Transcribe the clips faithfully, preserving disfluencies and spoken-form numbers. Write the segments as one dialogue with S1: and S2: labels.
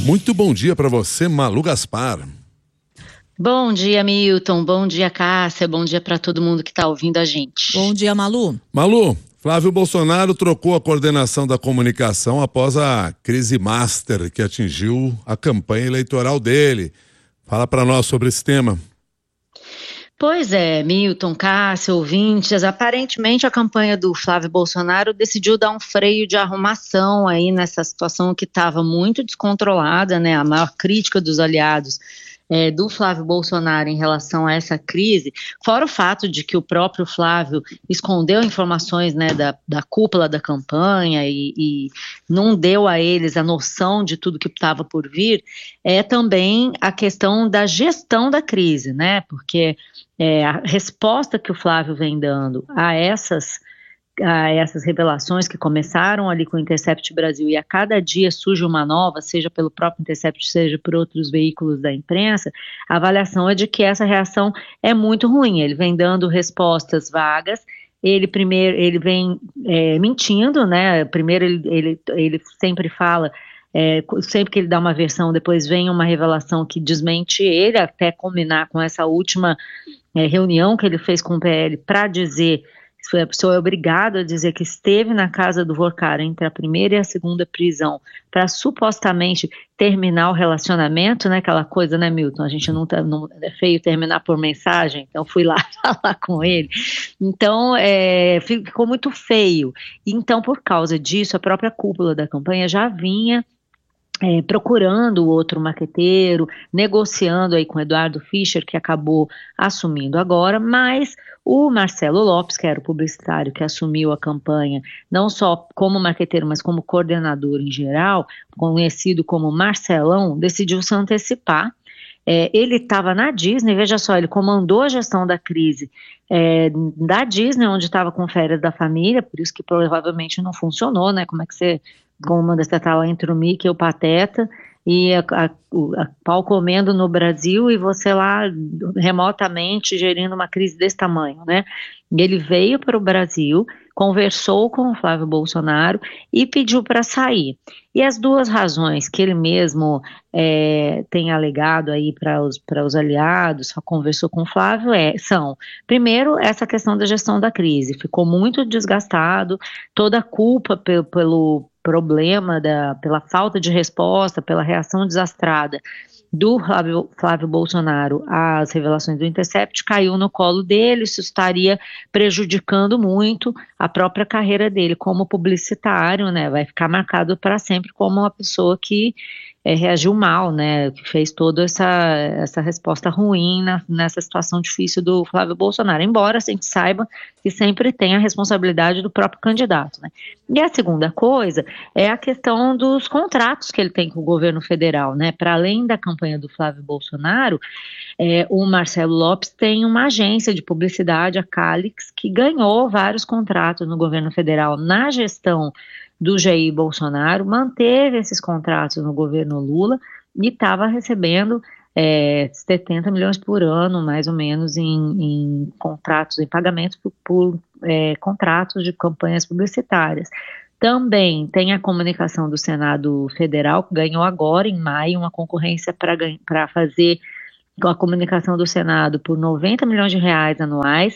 S1: Muito bom dia para você, Malu Gaspar.
S2: Bom dia, Milton. Bom dia, Cássia. Bom dia para todo mundo que está ouvindo a gente.
S3: Bom dia, Malu.
S1: Malu, Flávio Bolsonaro trocou a coordenação da comunicação após a crise master que atingiu a campanha eleitoral dele. Fala para nós sobre esse tema.
S2: Pois é, Milton, Cássia, ouvintes, aparentemente a campanha do Flávio Bolsonaro decidiu dar um freio de arrumação aí nessa situação que estava muito descontrolada, né? A maior crítica dos aliados é, do Flávio Bolsonaro em relação a essa crise, fora o fato de que o próprio Flávio escondeu informações, né, da, da cúpula da campanha e, e não deu a eles a noção de tudo que estava por vir, é também a questão da gestão da crise, né? Porque É, a resposta que o Flávio vem dando a essas, a essas revelações que começaram ali com o Intercept Brasil e a cada dia surge uma nova, seja pelo próprio Intercept, seja por outros veículos da imprensa, a avaliação é de que essa reação é muito ruim. Ele vem dando respostas vagas, ele primeiro, ele vem é, mentindo, né? Primeiro ele, ele, ele sempre fala... É, sempre que ele dá uma versão, depois vem uma revelação que desmente ele, até combinar com essa última é, reunião que ele fez com o P L para dizer, a pessoa é obrigado a dizer que esteve na casa do Vorcara entre a primeira e a segunda prisão para supostamente terminar o relacionamento, né, aquela coisa, né, Milton, a gente não, tá, não é feio terminar por mensagem, então fui lá falar com ele, então é, ficou muito feio, então por causa disso a própria cúpula da campanha já vinha É, procurando outro maqueteiro, negociando aí com o Eduardo Fischer, que acabou assumindo agora, mas o Marcelo Lopes, que era o publicitário que assumiu a campanha, não só como maqueteiro, mas como coordenador em geral, conhecido como Marcelão, decidiu se antecipar. É, ele estava na Disney, veja só, ele comandou a gestão da crise é, da Disney, onde estava com férias da família, por isso que provavelmente não funcionou, né? Como é que você comanda, você está lá entre o Mickey e o Pateta, e a, a, a pau comendo no Brasil e você lá remotamente gerindo uma crise desse tamanho, né? E ele veio para o Brasil, conversou com o Flávio Bolsonaro e pediu para sair. E as duas razões que ele mesmo é, tem alegado aí para os, para os aliados, só conversou com o Flávio, é, são, primeiro, essa questão da gestão da crise, ficou muito desgastado, toda a culpa pelo, pelo problema, da, pela falta de resposta, pela reação desastrada do Flávio, Flávio Bolsonaro às revelações do Intercept caiu no colo dele, isso estaria prejudicando muito a própria carreira dele como publicitário, né, vai ficar marcado para sempre como uma pessoa que é, reagiu mal, né, que fez toda essa, essa resposta ruim na, nessa situação difícil do Flávio Bolsonaro, embora a gente saiba que sempre tem a responsabilidade do próprio candidato, né. E a segunda coisa é a questão dos contratos que ele tem com o governo federal, né, para além da campanha do Flávio Bolsonaro, é, o Marcelo Lopes tem uma agência de publicidade, a Calix, que ganhou vários contratos no governo federal na gestão do Jair Bolsonaro, manteve esses contratos no governo Lula e estava recebendo é, setenta milhões por ano, mais ou menos, em, em contratos, em pagamentos por, por é, contratos de campanhas publicitárias. Também tem a comunicação do Senado Federal, que ganhou agora, em maio, uma concorrência para fazer a comunicação do Senado por noventa milhões de reais anuais,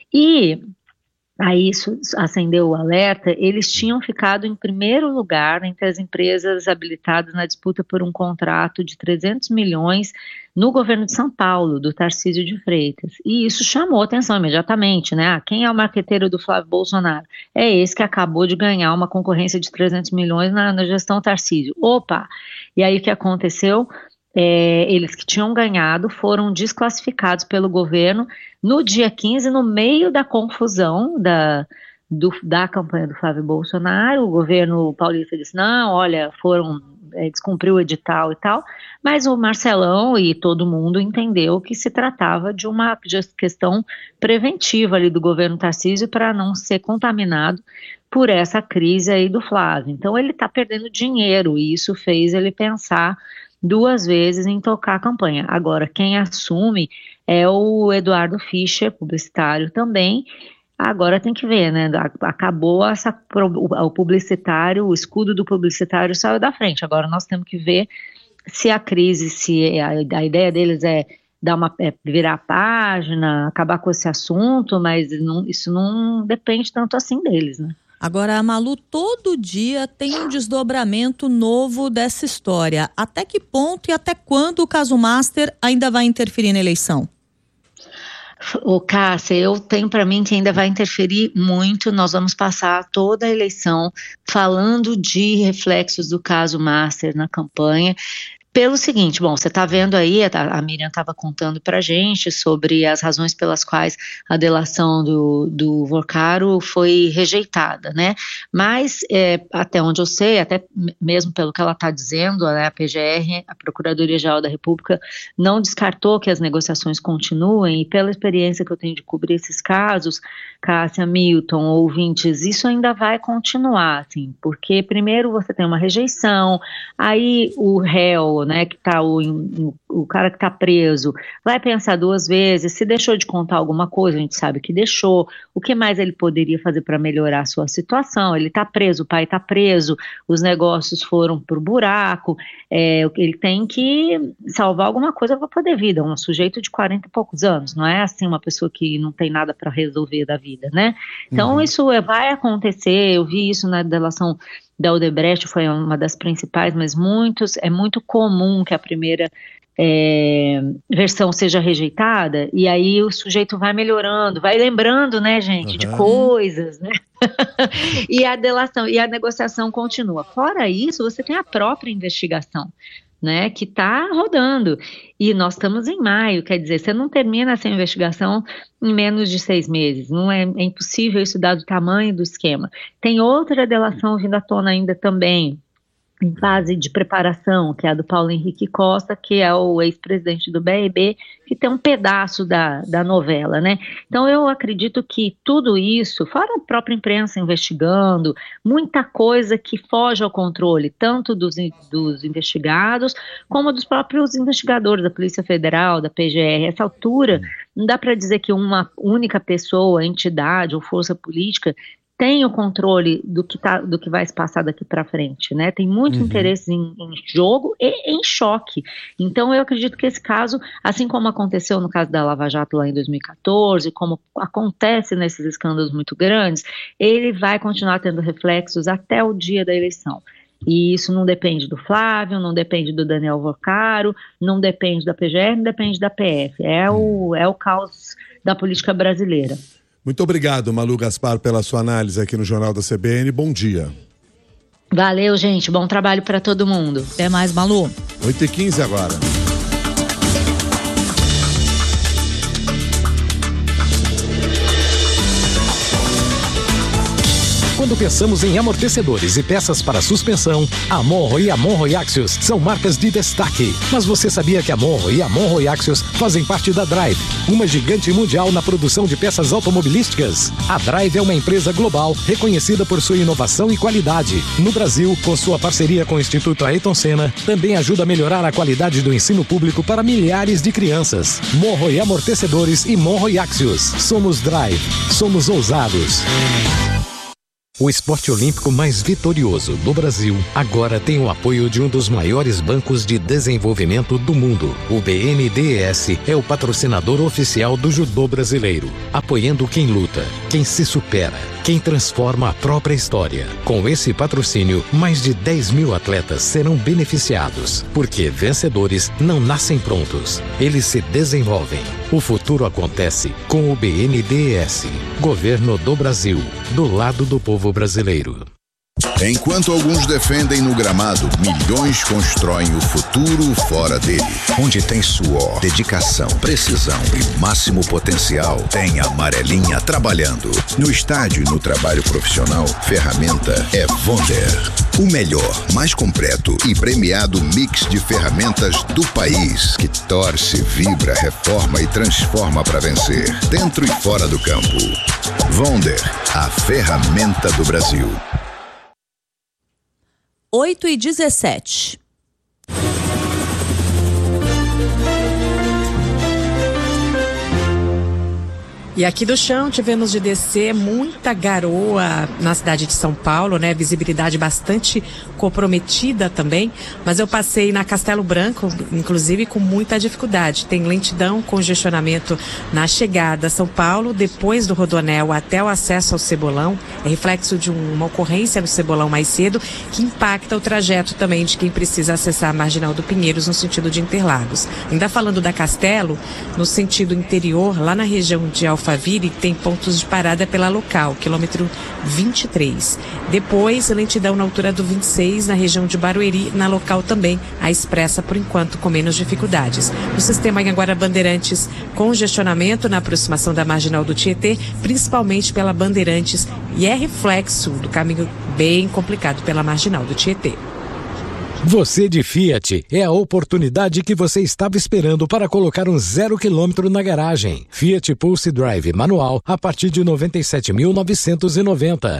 S2: e aí isso acendeu o alerta, eles tinham ficado em primeiro lugar entre as empresas habilitadas na disputa por um contrato de trezentos milhões no governo de São Paulo, do Tarcísio de Freitas, e isso chamou atenção imediatamente, né, ah, quem é o marqueteiro do Flávio Bolsonaro? É esse que acabou de ganhar uma concorrência de trezentos milhões na, na gestão Tarcísio, opa, e aí o que aconteceu? É, eles que tinham ganhado foram desclassificados pelo governo no dia quinze, no meio da confusão da, do, da campanha do Flávio Bolsonaro. O governo paulista disse, não, olha, foram, é, descumpriu o edital e tal, mas o Marcelão e todo mundo entendeu que se tratava de uma questão preventiva ali do governo Tarcísio para não ser contaminado por essa crise aí do Flávio. Então ele está perdendo dinheiro e isso fez ele pensar duas vezes em tocar a campanha. Agora, quem assume é o Eduardo Fischer, publicitário também. Agora tem que ver, né? Acabou essa, o publicitário, o escudo do publicitário saiu da frente. Agora nós temos que ver se a crise, se a, a ideia deles é dar uma, é, virar a página, acabar com esse assunto, mas não, isso não depende tanto assim deles, né?
S3: Agora, Malu, todo dia tem um desdobramento novo dessa história. Até que ponto e até quando o caso Master ainda vai interferir na eleição?
S2: Ô, Cássia, eu tenho para mim que ainda vai interferir muito. Nós vamos passar toda a eleição falando de reflexos do caso Master na campanha. Pelo seguinte, bom, você está vendo aí, a Miriam estava contando para a gente sobre as razões pelas quais a delação do, do Vorcaro foi rejeitada, né? Mas, é, até onde eu sei, até mesmo pelo que ela está dizendo, né, a P G R, a Procuradoria-Geral da República, não descartou que as negociações continuem, e pela experiência que eu tenho de cobrir esses casos, Cássia, Milton, ouvintes, isso ainda vai continuar, assim, porque primeiro você tem uma rejeição, aí o réu, né, que tá o, o cara que está preso, vai pensar duas vezes, se deixou de contar alguma coisa, a gente sabe que deixou, o que mais ele poderia fazer para melhorar a sua situação, ele está preso, o pai está preso, os negócios foram pro buraco, é, ele tem que salvar alguma coisa para poder vida, um sujeito de quarenta e poucos anos, não é assim uma pessoa que não tem nada para resolver da vida, né? Então uhum. isso vai acontecer, eu vi isso na delação da Odebrecht, foi uma das principais, mas muitos, é muito comum que a primeira é, versão seja rejeitada, e aí o sujeito vai melhorando, vai lembrando, né, gente, uhum. de coisas, né? E a delação, e a negociação continua. Fora isso, você tem a própria investigação, né, que está rodando, e nós estamos em maio, quer dizer, você não termina essa investigação em menos de seis meses, não é, é impossível isso dado o tamanho do esquema. Tem outra delação vindo à tona ainda também, em fase de preparação, que é a do Paulo Henrique Costa, que é o ex-presidente do B R B, que tem um pedaço da, da novela, né? Então eu acredito que tudo isso, fora a própria imprensa investigando, muita coisa que foge ao controle, tanto dos, dos investigados, como dos próprios investigadores da Polícia Federal, da P G R. Essa altura, não dá para dizer que uma única pessoa, entidade ou força política tem o controle do que, tá, do que vai se passar daqui para frente, né? Tem muito uhum. interesse em, em jogo e em choque. Então eu acredito que esse caso, assim como aconteceu no caso da Lava Jato lá em dois mil e catorze, como acontece nesses escândalos muito grandes, ele vai continuar tendo reflexos até o dia da eleição. E isso não depende do Flávio, não depende do Daniel Vorcaro, não depende da P G R, não depende da P F. É o, é o caos da política brasileira.
S1: Muito obrigado, Malu Gaspar, pela sua análise aqui no Jornal da C B N. Bom dia.
S2: Valeu, gente. Bom trabalho para todo mundo.
S3: Até mais, Malu.
S1: oito e quinze agora.
S4: Quando pensamos em amortecedores e peças para suspensão, a Monro e a Monro Axios são marcas de destaque. Mas você sabia que a Monro e a Monro Axios fazem parte da Drive, uma gigante mundial na produção de peças automobilísticas? A Drive é uma empresa global reconhecida por sua inovação e qualidade. No Brasil, com sua parceria com o Instituto Ayrton Senna, também ajuda a melhorar a qualidade do ensino público para milhares de crianças. Monro e Amortecedores e Monro Axios. Somos Drive. Somos ousados. O esporte olímpico mais vitorioso do Brasil agora tem o apoio de um dos maiores bancos de desenvolvimento do mundo. O B N D E S é o patrocinador oficial do judô brasileiro, apoiando quem luta, quem se supera, quem transforma a própria história. Com esse patrocínio, mais de dez mil atletas serão beneficiados, porque vencedores não nascem prontos, eles se desenvolvem. O futuro acontece com o B N D E S, Governo do Brasil, do lado do povo brasileiro.
S5: Enquanto alguns defendem no gramado, milhões constroem o futuro fora dele. Onde tem suor, dedicação, precisão e máximo potencial, tem a Amarelinha trabalhando. No estádio e no trabalho profissional, ferramenta é Wonder. O melhor, mais completo e premiado mix de ferramentas do país, que torce, vibra, reforma e transforma para vencer, dentro e fora do campo. Wonder, a ferramenta do Brasil.
S3: oito e dezessete.
S6: E aqui do chão tivemos de descer muita garoa na cidade de São Paulo, né? Visibilidade bastante comprometida também, mas eu passei na Castelo Branco, inclusive com muita dificuldade. Tem lentidão, congestionamento na chegada a São Paulo, depois do Rodoanel até o acesso ao Cebolão. É reflexo de uma ocorrência no Cebolão mais cedo, que impacta o trajeto também de quem precisa acessar a Marginal do Pinheiros no sentido de Interlagos. Ainda falando da Castelo, no sentido interior, lá na região de Alphaville, tem pontos de parada pela local, quilômetro vinte e três. Depois, lentidão na altura do vinte e seis, na região de Barueri, na local também, a expressa por enquanto com menos dificuldades. No sistema Anhanguera Bandeirantes, congestionamento na aproximação da Marginal do Tietê, principalmente pela Bandeirantes, e é reflexo do caminho bem complicado pela Marginal do Tietê.
S4: Você de Fiat, é a oportunidade que você estava esperando para colocar um zero quilômetro na garagem. Fiat Pulse Drive manual a partir de noventa e sete mil novecentos e noventa.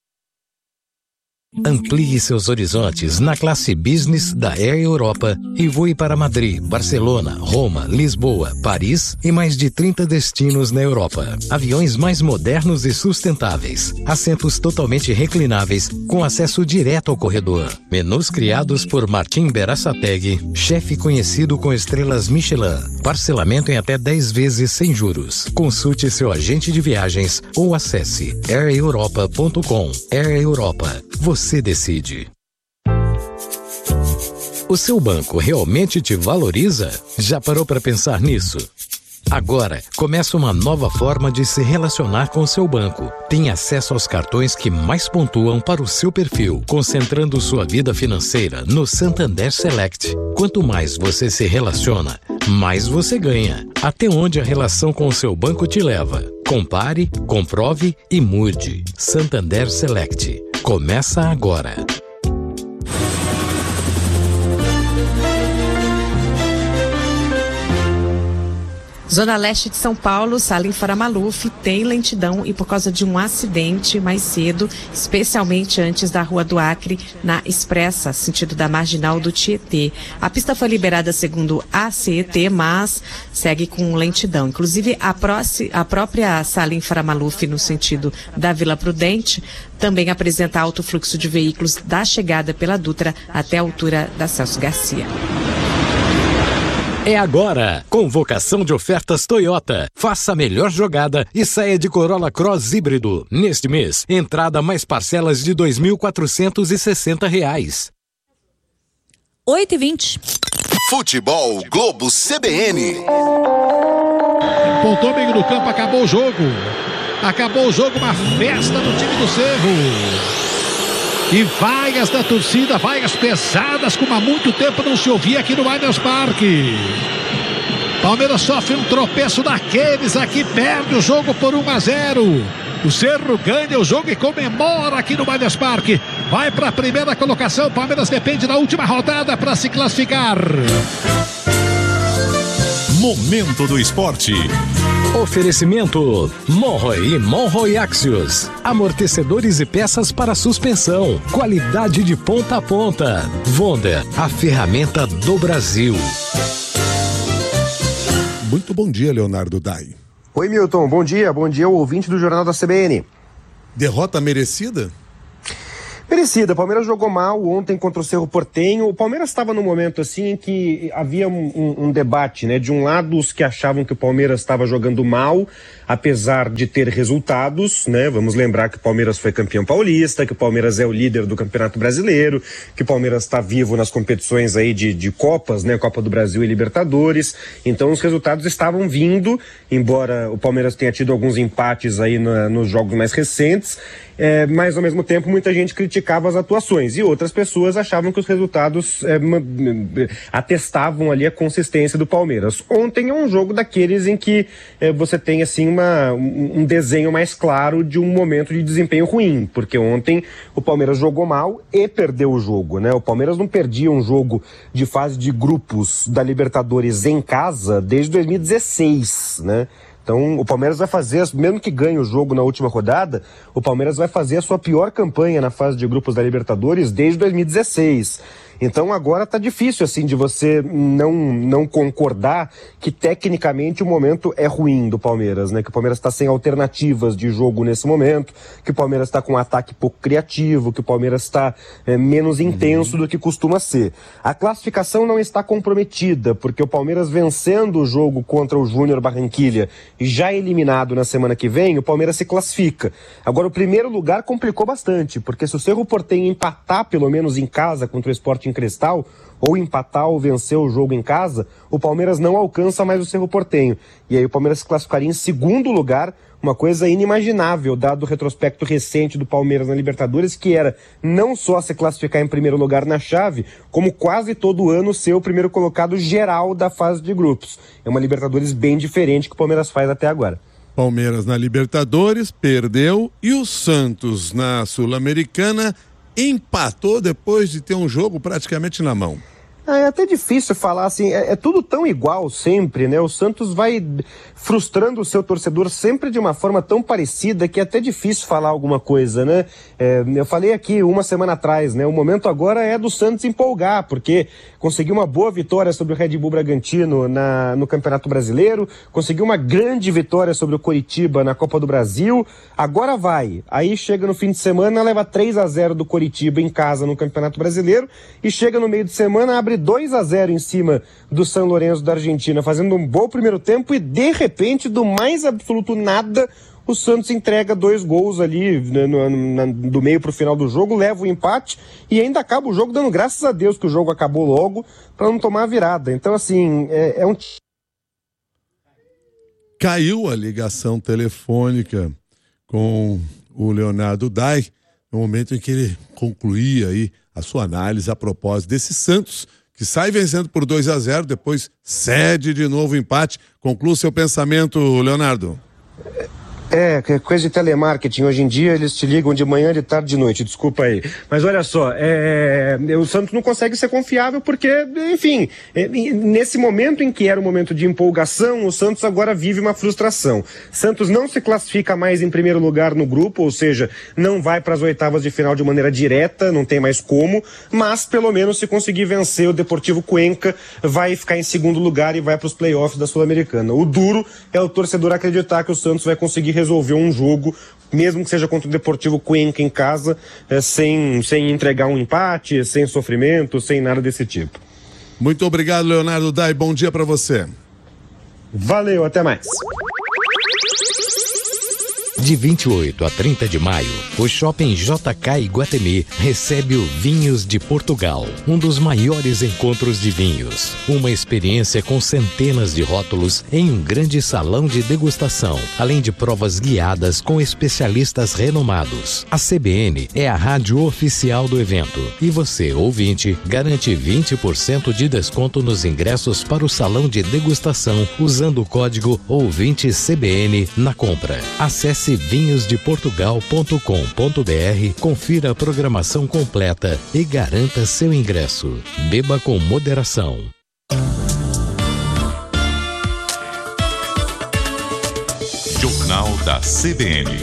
S4: Amplie seus horizontes na classe Business da Air Europa e voe para Madrid, Barcelona, Roma, Lisboa, Paris e mais de trinta destinos na Europa. Aviões mais modernos e sustentáveis, assentos totalmente reclináveis com acesso direto ao corredor. Menus criados por Martim Berasategui, chefe conhecido com estrelas Michelin. Parcelamento em até dez vezes sem juros. Consulte seu agente de viagens ou acesse air europa ponto com. Air Europa. Você Você decide. O seu banco realmente te valoriza? Já parou para pensar nisso? Agora, começa uma nova forma de se relacionar com o seu banco. Tem acesso aos cartões que mais pontuam para o seu perfil, concentrando sua vida financeira no Santander Select. Quanto mais você se relaciona, mais você ganha. Até onde a relação com o seu banco te leva? Compare, comprove e mude. Santander Select. Começa agora.
S6: Zona Leste de São Paulo, Salim Faramaluf, tem lentidão e por causa de um acidente mais cedo, especialmente antes da Rua do Acre, na Expressa, sentido da Marginal do Tietê. A pista foi liberada segundo a C E T, mas segue com lentidão. Inclusive, a, próxima, a própria Salim Faramaluf, no sentido da Vila Prudente, também apresenta alto fluxo de veículos da chegada pela Dutra até a altura da Celso Garcia.
S4: É agora! Convocação de ofertas Toyota. Faça a melhor jogada e saia de Corolla Cross híbrido. Neste mês, entrada mais parcelas de dois mil quatrocentos e sessenta reais.
S3: oito e vinte.
S7: Futebol Globo C B N.
S8: Pontou meio do campo, acabou o jogo. Acabou o jogo, uma festa do time do Cerro. E vaias da torcida, vaias pesadas, como há muito tempo não se ouvia aqui no Allianz Parque. Palmeiras sofre um tropeço daqueles aqui, perde o jogo por um a zero. O Cerro ganha o jogo e comemora aqui no Allianz Parque. Vai para a primeira colocação, Palmeiras depende da última rodada para se classificar.
S7: Momento do esporte.
S4: Oferecimento Monroe e Monroe Axios. Amortecedores e peças para suspensão. Qualidade de ponta a ponta. Wonder, a ferramenta do Brasil.
S1: Muito bom dia, Leonardo Dai.
S9: Oi, Milton. Bom dia. Bom dia ao ouvinte do Jornal da C B N.
S1: Derrota merecida?
S9: Merecida. O Palmeiras jogou mal ontem contra o Cerro Porteño. O Palmeiras estava num momento assim em que havia um, um, um debate, né? De um lado, os que achavam que o Palmeiras estava jogando mal, apesar de ter resultados, né? Vamos lembrar que o Palmeiras foi campeão paulista, que o Palmeiras é o líder do Campeonato Brasileiro, que o Palmeiras está vivo nas competições aí de, de Copas, né? Copa do Brasil e Libertadores. Então os resultados estavam vindo, embora o Palmeiras tenha tido alguns empates aí na, nos jogos mais recentes. É, mas ao mesmo tempo muita gente criticava as atuações e outras pessoas achavam que os resultados é, atestavam ali a consistência do Palmeiras. Ontem é um jogo daqueles em que é, você tem assim uma, um desenho mais claro de um momento de desempenho ruim, porque ontem o Palmeiras jogou mal e perdeu o jogo, né? O Palmeiras não perdia um jogo de fase de grupos da Libertadores em casa desde dois mil e dezesseis, né? Então o Palmeiras vai fazer, mesmo que ganhe o jogo na última rodada, o Palmeiras vai fazer a sua pior campanha na fase de grupos da Libertadores desde dois mil e dezesseis. Então agora tá difícil assim de você não, não concordar que tecnicamente o momento é ruim do Palmeiras, né? Que o Palmeiras está sem alternativas de jogo nesse momento, que o Palmeiras está com um ataque pouco criativo, que o Palmeiras está é, menos intenso do que costuma ser. A classificação não está comprometida, porque o Palmeiras vencendo o jogo contra o Júnior Barranquilla e já eliminado na semana que vem, o Palmeiras se classifica. Agora o primeiro lugar complicou bastante, porque se o Cerro Porteño empatar pelo menos em casa contra o Sporting Cristal, ou empatar ou vencer o jogo em casa, o Palmeiras não alcança mais o Cerro Porteño. E aí o Palmeiras se classificaria em segundo lugar, uma coisa inimaginável, dado o retrospecto recente do Palmeiras na Libertadores, que era não só se classificar em primeiro lugar na chave, como quase todo ano ser o primeiro colocado geral da fase de grupos. É uma Libertadores bem diferente que o Palmeiras faz até agora.
S1: Palmeiras na Libertadores, perdeu, e o Santos na Sul-Americana empatou depois de ter um jogo praticamente na mão.
S9: É até difícil falar assim, é, é tudo tão igual sempre, né? O Santos vai frustrando o seu torcedor sempre de uma forma tão parecida que é até difícil falar alguma coisa, né? É, eu falei aqui uma semana atrás, né? O momento agora é do Santos empolgar, porque conseguiu uma boa vitória sobre o Red Bull Bragantino na, no Campeonato Brasileiro, conseguiu uma grande vitória sobre o Coritiba na Copa do Brasil, agora vai. Aí chega no fim de semana, leva três a zero do Coritiba em casa no Campeonato Brasileiro e chega no meio de semana, abre dois a zero em cima do São Lourenço da Argentina, fazendo um bom primeiro tempo e de repente, do mais absoluto nada, o Santos entrega dois gols ali né, no, no, do meio para o final do jogo, leva o empate e ainda acaba o jogo dando graças a Deus que o jogo acabou logo para não tomar a virada. Então assim, é, é um...
S1: Caiu a ligação telefônica com o Leonardo Dai no momento em que ele concluía aí a sua análise a propósito desse Santos, que sai vencendo por dois a zero, depois cede de novo o empate. Conclua o seu pensamento, Leonardo.
S9: É, coisa de telemarketing. Hoje em dia eles te ligam de manhã, de tarde, de noite. Desculpa aí. Mas olha só, é, o Santos não consegue ser confiável porque, enfim, é, nesse momento em que era um momento de empolgação, o Santos agora vive uma frustração. Santos não se classifica mais em primeiro lugar no grupo, ou seja, não vai para as oitavas de final de maneira direta, não tem mais como, mas pelo menos se conseguir vencer o Deportivo Cuenca, vai ficar em segundo lugar e vai para os playoffs da Sul-Americana. O duro é o torcedor acreditar que o Santos vai conseguir resolver um jogo, mesmo que seja contra o Deportivo Cuenca em casa, é, sem, sem entregar um empate, sem sofrimento, sem nada desse tipo.
S1: Muito obrigado, Leonardo Dai, bom dia para você.
S9: Valeu, até mais.
S4: De vinte e oito a trinta de maio, o Shopping J K Iguatemi recebe o Vinhos de Portugal, um dos maiores encontros de vinhos. Uma experiência com centenas de rótulos em um grande salão de degustação, além de provas guiadas com especialistas renomados. A C B N é a rádio oficial do evento e você, ouvinte, garante vinte por cento de desconto nos ingressos para o salão de degustação usando o código ouvinte C B N na compra. Acesse vinhos de portugal ponto com ponto b r, confira a programação completa e garanta seu ingresso. Beba com moderação.
S7: Jornal da C B N.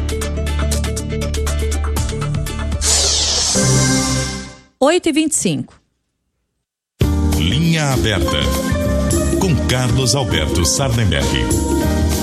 S3: oito e vinte e cinco.
S7: Linha aberta. Com Carlos Alberto Sardenberg.